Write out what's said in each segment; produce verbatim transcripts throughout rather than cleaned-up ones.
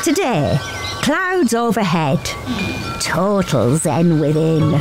Today, clouds overhead, total zen within.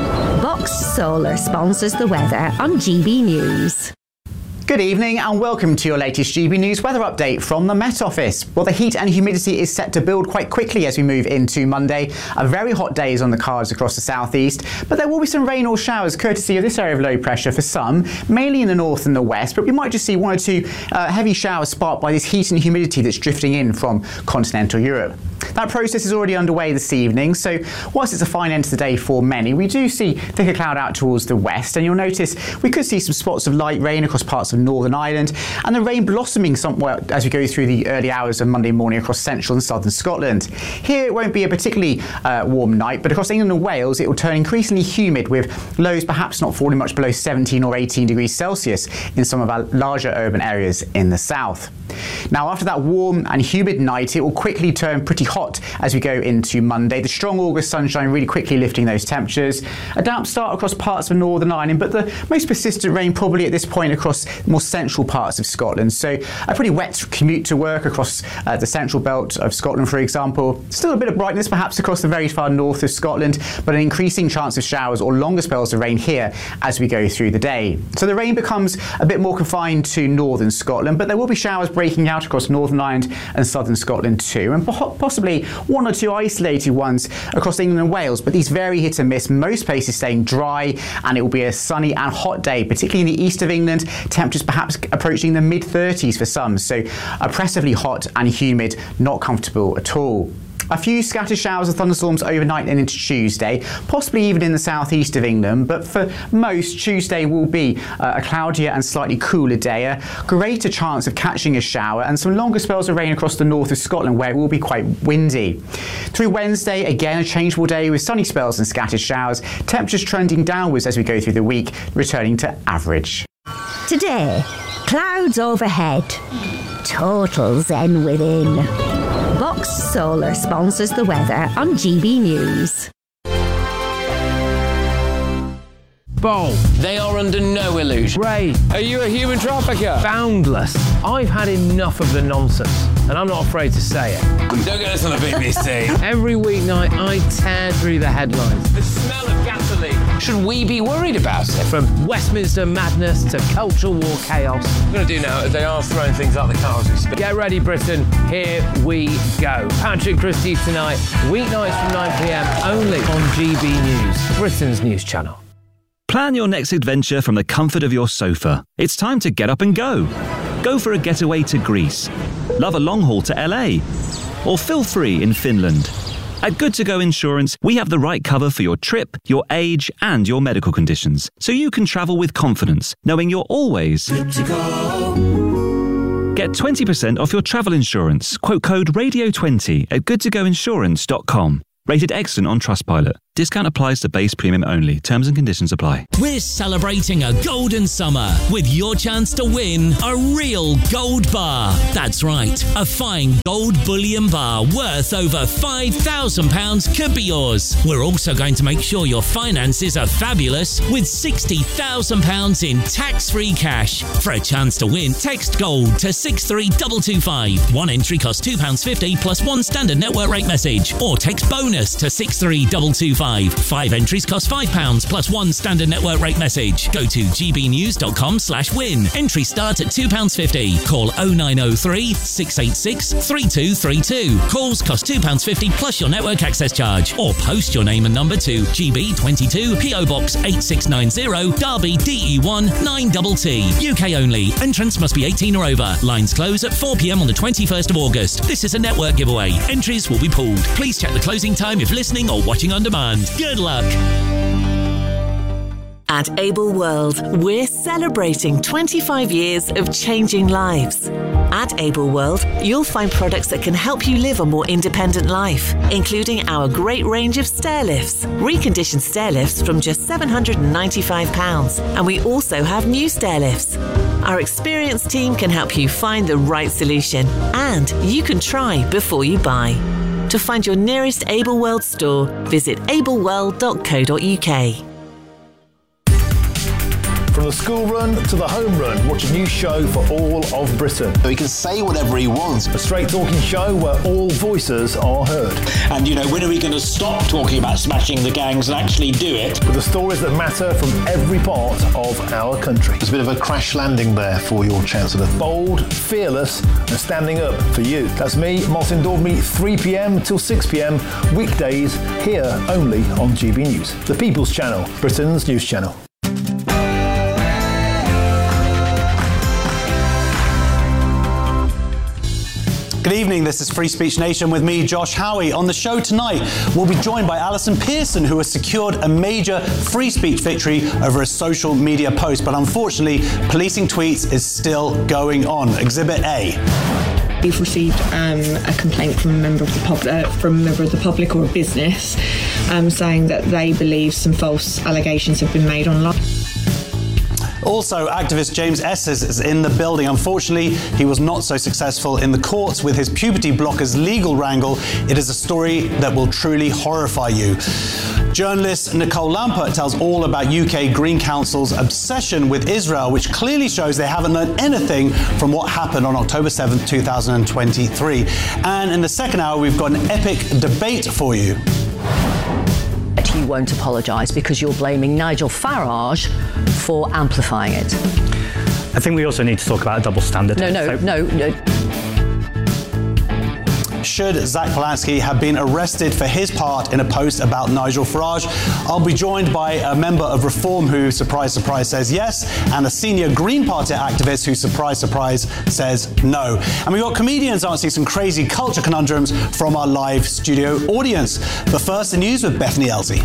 Box Solar sponsors the weather on G B News. Good evening and welcome to your latest G B News weather update from the Met Office. Well, the heat and humidity is set to build quite quickly as we move into Monday. A very hot day is on the cards across the southeast, but there will be some rain or showers courtesy of this area of low pressure for some, mainly in the north and the west, but we might just see one or two uh, heavy showers sparked by this heat and humidity that's drifting in from continental Europe. That process is already underway this evening, so whilst it's a fine end to the day for many, we do see thicker cloud out towards the west, and you'll notice we could see some spots of light rain across parts of Northern Ireland, and the rain blossoming somewhat as we go through the early hours of Monday morning across central and southern Scotland. Here it won't be a particularly uh, warm night, but across England and Wales it will turn increasingly humid, with lows perhaps not falling much below seventeen or eighteen degrees Celsius in some of our larger urban areas in the south. Now, after that warm and humid night, it will quickly turn pretty hot as we go into Monday. The strong August sunshine really quickly lifting those temperatures. A damp start across parts of Northern Ireland, but the most persistent rain probably at this point across more central parts of Scotland. So a pretty wet commute to work across uh, the central belt of Scotland, for example. Still a bit of brightness perhaps across the very far north of Scotland, but an increasing chance of showers or longer spells of rain here as we go through the day. So the rain becomes a bit more confined to northern Scotland, but there will be showers breaking out across Northern Ireland and southern Scotland too, and possibly one or two isolated ones across England and Wales, but these vary hit and miss, most places staying dry, and it will be a sunny and hot day, particularly in the east of England, temperatures perhaps approaching the mid thirties for some, so oppressively hot and humid, not comfortable at all. A few scattered showers and thunderstorms overnight and into Tuesday, possibly even in the southeast of England, but for most, Tuesday will be uh, a cloudier and slightly cooler day, a greater chance of catching a shower, and some longer spells of rain across the north of Scotland where it will be quite windy. Through Wednesday, again a changeable day with sunny spells and scattered showers, temperatures trending downwards as we go through the week, returning to average. Today, clouds overhead, total zen within. Box Solar sponsors the weather on G B News. Bold. They are under no illusion. Ray. Are you a human trafficker? Boundless. I've had enough of the nonsense, and I'm not afraid to say it. Don't get us on a B B C. Every weeknight, I tear through the headlines. The smell of gasoline. Should we be worried about it? From Westminster madness to cultural war chaos. What I'm going to do now is they are throwing things out the car as we speak. Get ready, Britain. Here we go. Patrick Christie tonight, weeknights from nine p m, only on G B News, Britain's news channel. Plan your next adventure from the comfort of your sofa. It's time to get up and go. Go for a getaway to Greece. Love a long haul to L A. Or feel free in Finland. At Good To Go Insurance, we have the right cover for your trip, your age, and your medical conditions, so you can travel with confidence, knowing you're always good to go. Get twenty percent off your travel insurance. Quote code radio twenty at good to go insurance dot com. Rated excellent on Trustpilot. Discount applies to base premium only. Terms and conditions apply. We're celebrating a golden summer with your chance to win a real gold bar. That's right, a fine gold bullion bar worth over five thousand pounds could be yours. We're also going to make sure your finances are fabulous with sixty thousand pounds in tax-free cash. For a chance to win, text GOLD to six three two two five. One entry costs two pounds fifty plus one standard network rate message. Or text BONUS to six three two two five. Five entries cost five pounds plus one standard network rate message. Go to gbnews.com slash win. Entry start at two pounds fifty. Call oh nine oh three, six eight six, three two three two. Calls cost two pounds fifty plus your network access charge. Or post your name and number to G B twenty-two, P O Box eight six nine zero, Derby D E one nine T T. U K only. Entrance must be eighteen or over. Lines close at four p m on the twenty-first of August. This is a network giveaway. Entries will be pooled. Please check the closing time if listening or watching on demand. Good luck. At Able World, we're celebrating twenty-five years of changing lives. At Able World, you'll find products that can help you live a more independent life, including our great range of stair lifts, reconditioned stair lifts from just seven hundred ninety-five pounds, and we also have new stair lifts. Our experienced team can help you find the right solution, and you can try before you buy. To find your nearest Able World store, visit able world dot co dot u k. From the school run to the home run, watch a new show for all of Britain. So he can say whatever he wants. A straight talking show where all voices are heard. And, you know, when are we going to stop talking about smashing the gangs and actually do it? With the stories that matter from every part of our country. There's a bit of a crash landing there for your Chancellor. Bold, fearless and standing up for you. That's me, Martin Daubney, three p.m. till six p.m. weekdays here only on G B News. The People's Channel, Britain's news channel. Good evening, this is Free Speech Nation with me, Josh Howie. On the show tonight, we'll be joined by Alison Pearson, who has secured a major free speech victory over a social media post. But unfortunately, policing tweets is still going on. Exhibit A. We've received um, a complaint from a member of the pub- uh, from a member of the public or a business um, saying that they believe some false allegations have been made online. Also, activist James Esses is in the building. Unfortunately, he was not so successful in the courts with his puberty blockers legal wrangle. It is a story that will truly horrify you. Journalist Nicole Lampert tells all about U K Green Council's obsession with Israel, which clearly shows they haven't learned anything from what happened on October seventh, two thousand twenty-three. And in the second hour, we've got an epic debate for you. You won't apologise because you're blaming Nigel Farage for amplifying it. I think we also need to talk about a double standard. No, no, so- no, no. Should Zach Polanski have been arrested for his part in a post about Nigel Farage? I'll be joined by a member of Reform who, surprise, surprise, says yes, and a senior Green Party activist who, surprise, surprise, says no. And we've got comedians answering some crazy culture conundrums from our live studio audience. But first, the news with Bethany Elsey.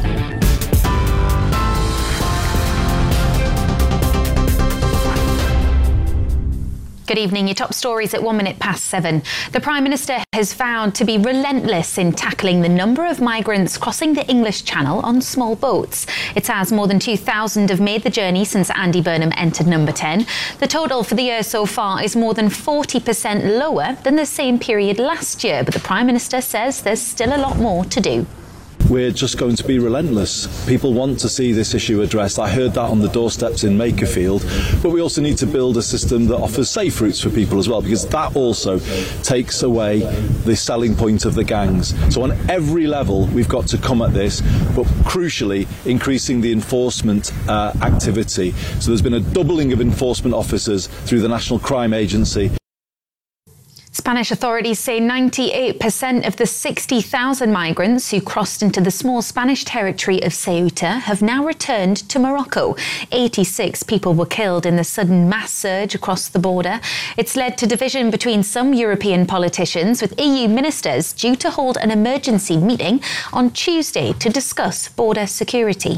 Good evening. Your top stories at one minute past seven. The Prime Minister has vowed to be relentless in tackling the number of migrants crossing the English Channel on small boats. It says more than two thousand have made the journey since Andy Burnham entered number ten. The total for the year so far is more than forty percent lower than the same period last year, but the Prime Minister says there's still a lot more to do. We're just going to be relentless. People want to see this issue addressed. I heard that on the doorsteps in Makerfield. But we also need to build a system that offers safe routes for people as well, because that also takes away the selling point of the gangs. So on every level, we've got to come at this, but crucially, increasing the enforcement uh, activity. So there's been a doubling of enforcement officers through the National Crime Agency. Spanish authorities say ninety-eight percent of the sixty thousand migrants who crossed into the small Spanish territory of Ceuta have now returned to Morocco. eighty-six people were killed in the sudden mass surge across the border. It's led to division between some European politicians, with E U ministers due to hold an emergency meeting on Tuesday to discuss border security.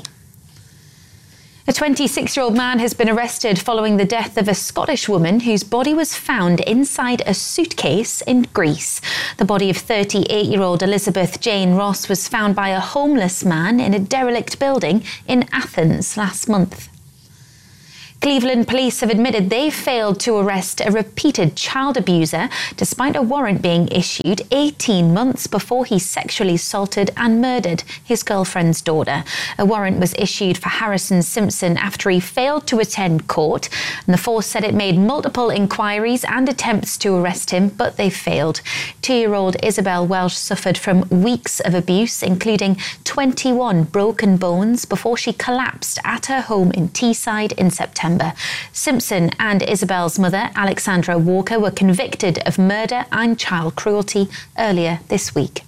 A twenty-six-year-old man has been arrested following the death of a Scottish woman whose body was found inside a suitcase in Greece. The body of thirty-eight-year-old Elizabeth Jane Ross was found by a homeless man in a derelict building in Athens last month. Cleveland police have admitted they failed to arrest a repeated child abuser despite a warrant being issued eighteen months before he sexually assaulted and murdered his girlfriend's daughter. A warrant was issued for Harrison Simpson after he failed to attend court, and the force said it made multiple inquiries and attempts to arrest him, but they failed. Two-year-old Isabel Welsh suffered from weeks of abuse, including twenty-one broken bones, before she collapsed at her home in Teesside in September. Simpson and Isabel's mother, Alexandra Walker, were convicted of murder and child cruelty earlier this week.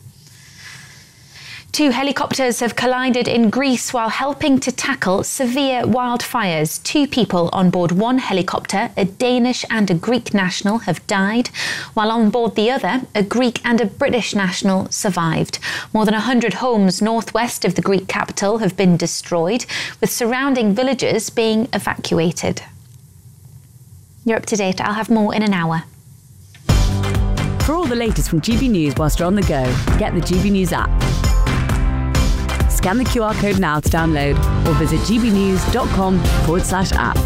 Two helicopters have collided in Greece while helping to tackle severe wildfires. Two people on board one helicopter, a Danish and a Greek national, have died, while on board the other, a Greek and a British national survived. More than one hundred homes northwest of the Greek capital have been destroyed, with surrounding villages being evacuated. You're up to date. I'll have more in an hour. For all the latest from G B News whilst you're on the go, get the G B News app. Scan the Q R code now to download or visit gbnews.com forward slash app.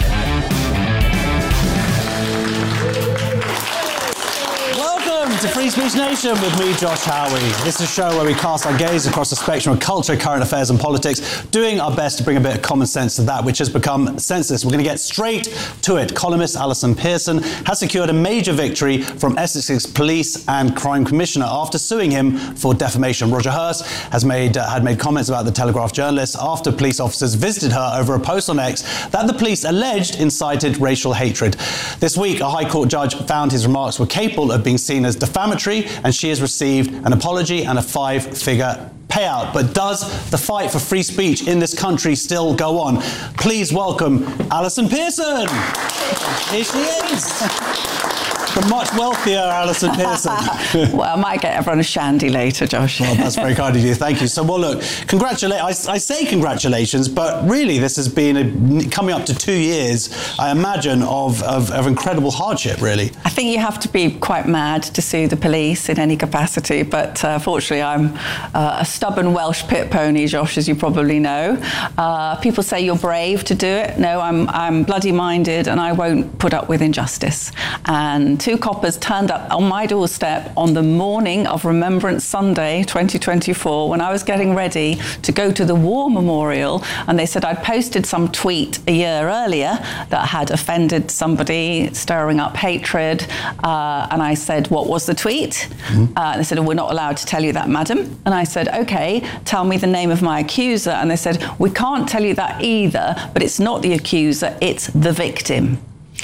Welcome to Free Hate Speech Nation with me, Josh Howie. This is a show where we cast our gaze across the spectrum of culture, current affairs and politics, doing our best to bring a bit of common sense to that which has become senseless. We're going to get straight to it. Columnist Alison Pearson has secured a major victory from Essex's Police and Crime Commissioner after suing him for defamation. Roger Hurst has made uh, had made comments about the Telegraph journalist after police officers visited her over a post on X that the police alleged incited racial hatred. This week, a High Court judge found his remarks were capable of being seen as defamatory, and she has received an apology and a five-figure payout. But does the fight for free speech in this country still go on? Please welcome Alison Pearson. Here she is. The much wealthier Alison Pearson. Well, I might get everyone a shandy later, Josh. Well, that's very kind of you. Thank you. So, well, look, congratulations. I, I say congratulations, but really this has been a, coming up to two years, I imagine, of, of, of incredible hardship, really. I think you have to be quite mad to sue the police in any capacity, but uh, fortunately I'm uh, a stubborn Welsh pit pony, Josh, as you probably know. Uh, people say you're brave to do it. No, I'm, I'm bloody-minded, and I won't put up with injustice. And two coppers turned up on my doorstep on the morning of Remembrance Sunday twenty twenty-four when I was getting ready to go to the War Memorial, and they said I'd posted some tweet a year earlier that had offended somebody, stirring up hatred, uh, and I said, what was the tweet? Mm-hmm. Uh, and they said, oh, we're not allowed to tell you that, madam. And I said, okay, tell me the name of my accuser. And they said, we can't tell you that either, but it's not the accuser, it's the victim.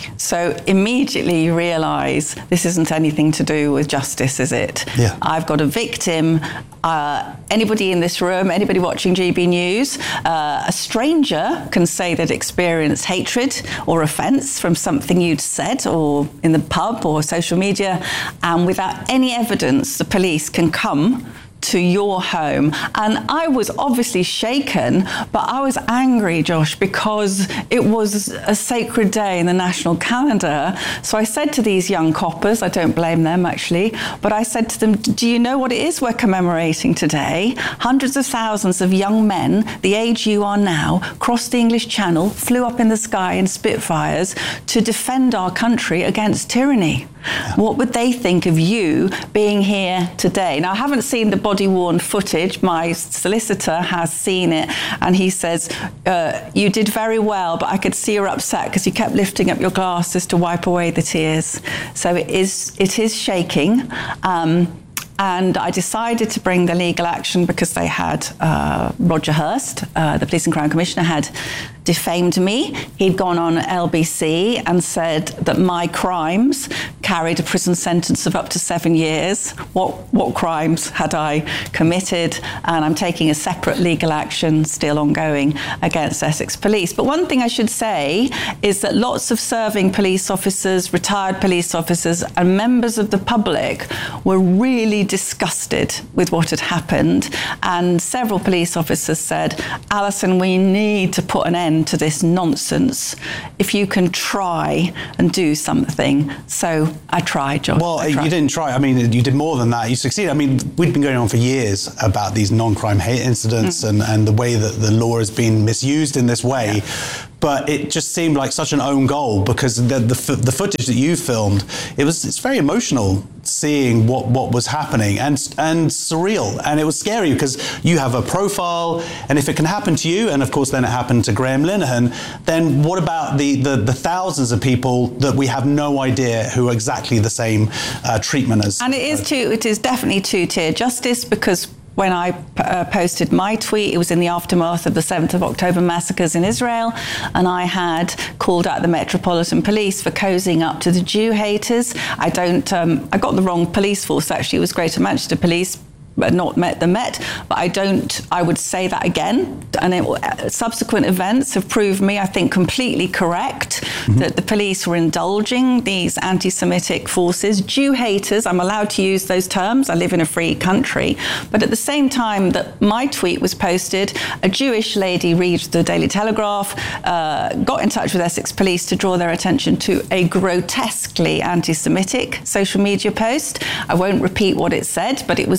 So immediately you realise this isn't anything to do with justice, is it? Yeah. I've got a victim. Uh, anybody in this room, anybody watching G B News, uh, a stranger can say they'd experienced hatred or offence from something you'd said or in the pub or social media, and without any evidence, the police can come to your home. And I was obviously shaken, but I was angry, Josh, because it was a sacred day in the national calendar. So I said to these young coppers, I don't blame them actually, but I said to them, do you know what it is we're commemorating today? Hundreds of thousands of young men, the age you are now, crossed the English Channel, flew up in the sky in Spitfires to defend our country against tyranny. What would they think of you being here today? Now, I haven't seen the body-worn footage. My solicitor has seen it, and he says, uh, you did very well, but I could see you're upset because you kept lifting up your glasses to wipe away the tears. So it is, it is shaking. Um, And I decided to bring the legal action because they had uh, Roger Hurst, uh, the Police and Crime Commissioner, had defamed me. He'd gone on L B C and said that my crimes carried a prison sentence of up to seven years. What what crimes had I committed? And I'm taking a separate legal action, still ongoing, against Essex Police. But one thing I should say is that lots of serving police officers, retired police officers, and members of the public were really disgusted with what had happened. And several police officers said, Alison, we need to put an end to this nonsense. If you can try and do something. So I tried, Josh. Well, I tried. You didn't try. I mean, you did more than that. You succeeded. I mean, we'd been going on for years about these non-crime hate incidents mm. and, and the way that the law has been misused in this way. Yeah. But it just seemed like such an own goal because the, the the footage that you filmed, it was it's very emotional seeing what, what was happening and and surreal, and it was scary because you have a profile, and if it can happen to you, and of course then it happened to Graham Linehan, then what about the the, the thousands of people that we have no idea who are exactly the same uh, treatment as? And it is two. It is definitely two-tier justice because when I uh, posted my tweet, it was in the aftermath of the seventh of October massacres in Israel, and I had called out the Metropolitan Police for cozying up to the Jew haters. I don't, um, I got the wrong police force, actually. It was Greater Manchester Police, but not Met the Met, but I don't, I would say that again. And it, subsequent events have proved me, I think, completely correct, mm-hmm. that the police were indulging these anti-Semitic forces, Jew haters. I'm allowed to use those terms. I live in a free country. But at the same time that my tweet was posted, a Jewish lady reads the Daily Telegraph, uh, got in touch with Essex Police to draw their attention to a grotesquely anti-Semitic social media post. I won't repeat what it said, but it was definitely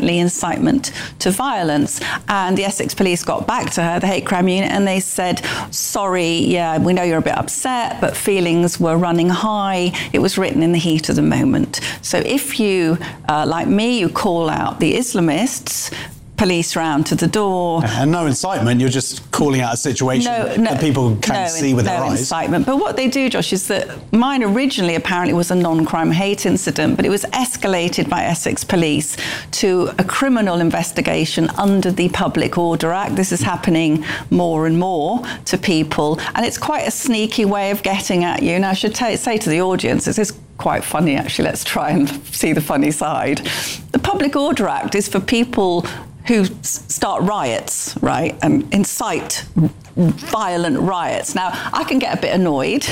definitely incitement to violence. And the Essex Police got back to her, the hate crime unit, and they said, sorry, yeah, we know you're a bit upset, but feelings were running high. It was written in the heat of the moment. So if you, uh, like me, you call out the Islamists, police round to the door. And no incitement, you're just calling out a situation no, no, that people can no, see with no their eyes. Incitement. But what they do, Josh, is that mine originally apparently was a non-crime hate incident, but it was escalated by Essex Police to a criminal investigation under the Public Order Act. This is happening more and more to people, and it's quite a sneaky way of getting at you. Now, I should t- say to the audience, this is quite funny, actually. Let's try and see the funny side. The Public Order Act is for people who start riots, right, and incite violent riots. Now, I can get a bit annoyed,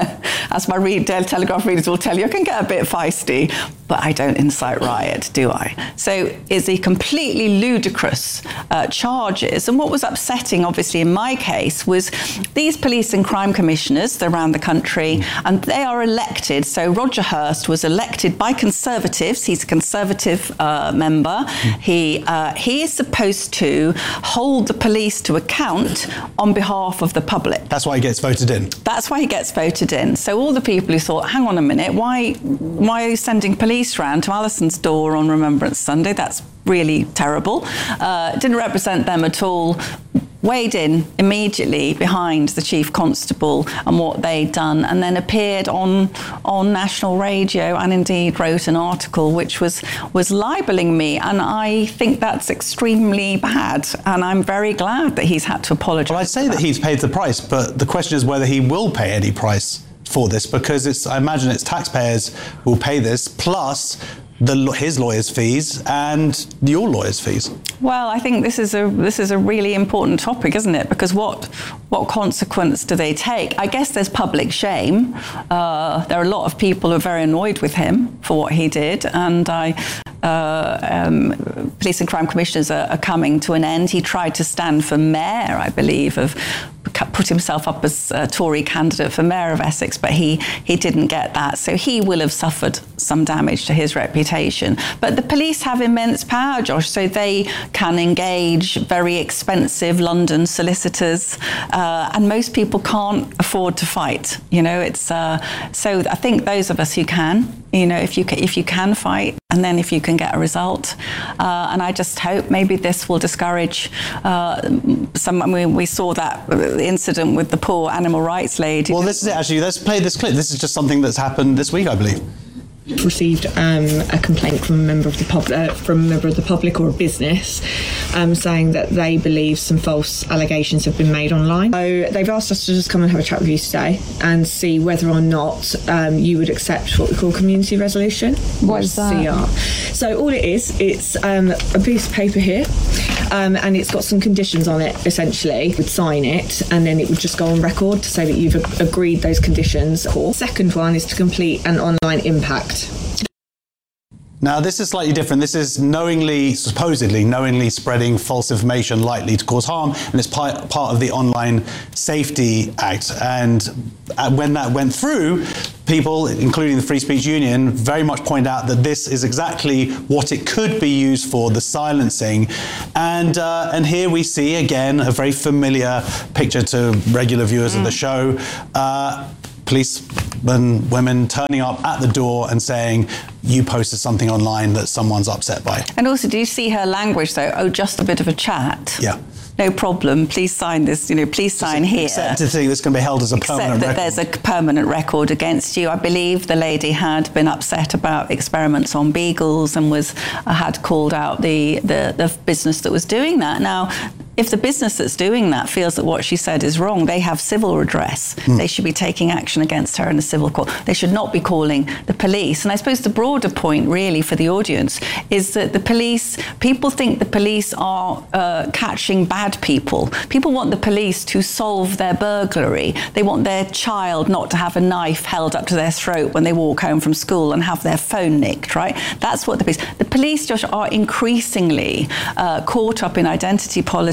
as my read, Daily Telegraph readers will tell you, I can get a bit feisty, but I don't incite riot, do I? So it's a completely ludicrous uh, charges. And what was upsetting, obviously, in my case, was these police and crime commissioners, they're around the country, and they are elected. So Roger Hurst was elected by Conservatives. He's a Conservative uh, member. He, uh, he is supposed to hold the police to account on behalf of the public. That's why he gets voted in. That's why he gets voted in. So all the people who thought, hang on a minute, why, why are you sending police round to Alison's door on Remembrance Sunday? That's really terrible. Uh, didn't represent them at all. Weighed in immediately behind the chief constable and what they'd done, and then appeared on on national radio and indeed wrote an article which was was libelling me, and I think that's extremely bad, and I'm very glad that he's had to apologise. Well, I'd say that he's paid the price, but the question is whether he will pay any price for this, because it's I imagine it's taxpayers will pay this, plus the, his lawyers' fees and your lawyers' fees. Well, I think this is a this is a really important topic, isn't it? Because what what consequence do they take? I guess there's public shame. Uh, there are a lot of people who are very annoyed with him for what he did, and I. Uh, um, police and crime commissioners are, are coming to an end. He tried to stand for mayor, I believe, of put himself up as a Tory candidate for mayor of Essex, but he he didn't get that. So he will have suffered some damage to his reputation. But the police have immense power, Josh, so they can engage very expensive London solicitors, uh, and most people can't afford to fight. You know, it's uh, so I think those of us who can, you know, if you can, if you can fight, and then if you can get a result, uh, and I just hope maybe this will discourage uh, some. I mean, we saw that incident with the poor animal rights lady. Well, this is it, actually. Let's play this clip. This is just something that's happened this week, I believe. Received um, a complaint from a member of the pub- uh, from a member of the public or a business, um, saying that they believe some false allegations have been made online. So they've asked us to just come and have a chat with you today and see whether or not um, you would accept what we call community resolution. What's that? C R. So all it is, it's um, a piece of paper here, um, and it's got some conditions on it. Essentially, you would sign it, and then it would just go on record to say that you've a- agreed those conditions. The second one is to complete an online impact. Now, this is slightly different. This is knowingly, supposedly knowingly spreading false information likely to cause harm, and it's part, part of the Online Safety Act. And when that went through, people, including the Free Speech Union, very much point out that this is exactly what it could be used for, the silencing. And uh, and here we see, again, a very familiar picture to regular viewers mm. of the show. Uh, policemen, women turning up at the door and saying, you posted something online that someone's upset by. And also, do you see her language, though? Oh, just a bit of a chat. Yeah. No problem. Please sign this, you know, please sign here. Except to think this can be held as a Except permanent that record. there's a permanent record against you. I believe the lady had been upset about experiments on beagles and was uh, had called out the, the, the business that was doing that. Now, if the business that's doing that feels that what she said is wrong, they have civil redress. Mm. They should be taking action against her in a civil court. They should not be calling the police. And I suppose the broader point, really, for the audience is that the police, people think the police are uh, catching bad people. People want the police to solve their burglary. They want their child not to have a knife held up to their throat when they walk home from school and have their phone nicked, right? That's what the police... The police, Josh, are increasingly uh, caught up in identity politics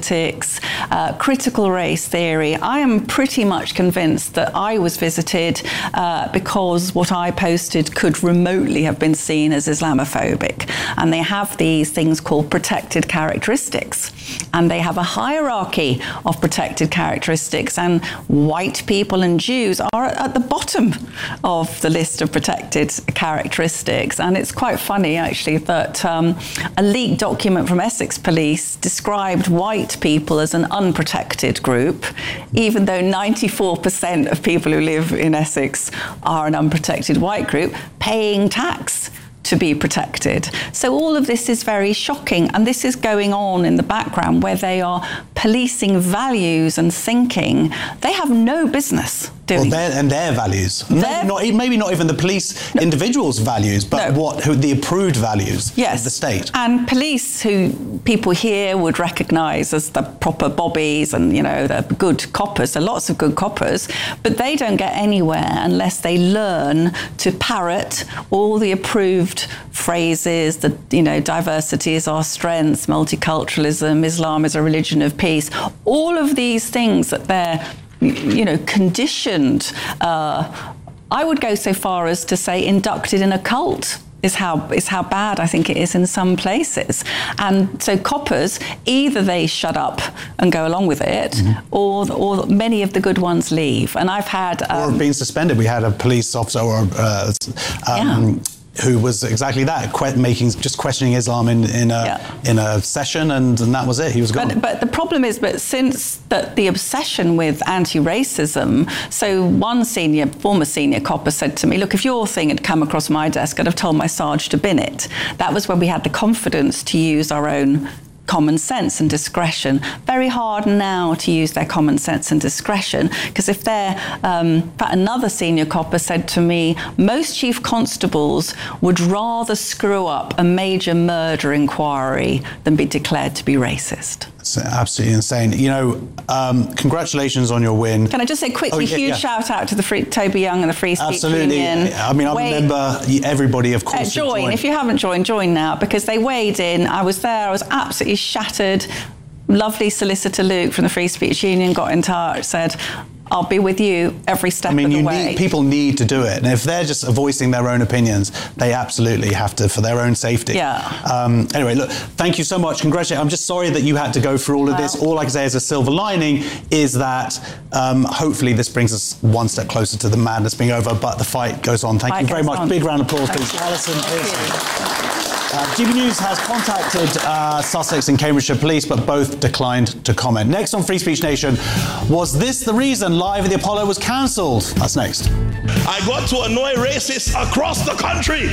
politics, uh, critical race theory. I am pretty much convinced that I was visited uh, because what I posted could remotely have been seen as Islamophobic. And they have these things called protected characteristics. And they have a hierarchy of protected characteristics, and white people and Jews are at the bottom of the list of protected characteristics. And it's quite funny, actually, that um, a leaked document from Essex Police described white people as an unprotected group, even though ninety-four percent of people who live in Essex are an unprotected white group, paying tax to be protected. So all of this is very shocking, and this is going on in the background where they are policing values and thinking. They have no business doing. Well, their, and their values. Their, maybe, not, maybe not even the police no, individuals' values, but no. what who, the approved values yes. of the state. And police who people here would recognise as the proper bobbies and, you know, the good coppers. There are lots of good coppers, but they don't get anywhere unless they learn to parrot all the approved phrases that, you know, diversity is our strength, multiculturalism, Islam is a religion of peace. All of these things that they're, you know, conditioned. Uh, I would go so far as to say inducted in a cult is how is how bad I think it is in some places. And so coppers, either they shut up and go along with it, mm-hmm. or or many of the good ones leave. And I've had um, or have been suspended. We had a police officer or uh, um, yeah. who was exactly that, que- making just questioning Islam in in a yeah. in a session, and, and that was it. He was gone. But, but the problem is, but since that the obsession with anti-racism, so one senior, former senior copper said to me, "Look, if your thing had come across my desk, I'd have told my Sarge to bin it." That was when we had the confidence to use our own common sense and discretion. Very hard now to use their common sense and discretion, because if they're, um, in fact, another senior copper said to me, most chief constables would rather screw up a major murder inquiry than be declared to be racist. It's absolutely insane. You know, um, congratulations on your win. Can I just say quickly, oh, yeah, huge yeah. shout out to the free, Toby Young and the Free Speech absolutely. Union. I mean, I Wait, remember everybody, of course. Uh, join. If you haven't joined, join now, because they weighed in. I was there. I was absolutely shattered. Lovely solicitor Luke from the Free Speech Union got in touch, said, I'll be with you every step I mean, of the you way. Need, people need to do it. And if they're just voicing their own opinions, they absolutely have to, for their own safety. Yeah. Um, anyway, look, thank you so much. Congratulations. I'm just sorry that you had to go through all of wow. this. All I can say as a silver lining is that um, hopefully this brings us one step closer to the madness being over, but the fight goes on. Thank fight you very much. On. Big round of applause, Thank please. you. Alison Pearson. Uh, G B News has contacted uh, Sussex and Cambridgeshire Police, but both declined to comment. Next on Free Speech Nation, was this the reason Live at the Apollo was cancelled? That's next. I got to annoy racists across the country.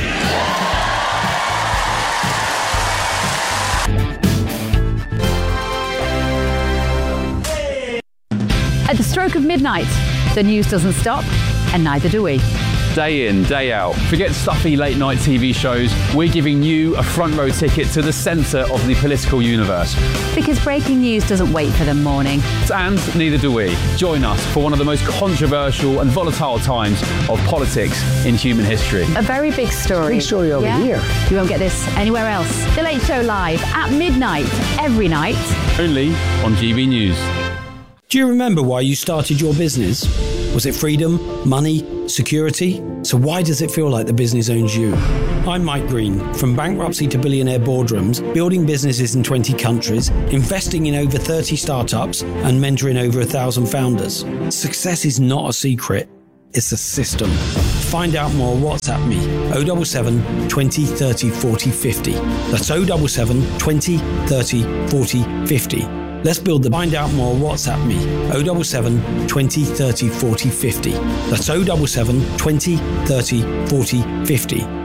At the stroke of midnight, the news doesn't stop, and neither do we. Day in, day out. Forget stuffy late night T V shows. We're giving you a front row ticket to the centre of the political universe. Because breaking news doesn't wait for the morning. And neither do we. Join us for one of the most controversial and volatile times of politics in human history. A very big story. Big story over yeah? here. You won't get this anywhere else. The Late Show Live at midnight, every night. Only on G B News. Do you remember why you started your business? Was it freedom, money, security? So why does it feel like the business owns you? I'm Mike Green, from bankruptcy to billionaire boardrooms, building businesses in twenty countries, investing in over thirty startups, and mentoring over a thousand founders. Success is not a secret, it's a system. Find out more, WhatsApp me, oh seven seven, twenty, thirty, forty, fifty. That's oh seven seven, twenty, thirty, forty, fifty. Let's build the Find Out More, WhatsApp me, oh seven seven, twenty, thirty, forty, fifty. That's oh seven seven, twenty, thirty, forty, fifty.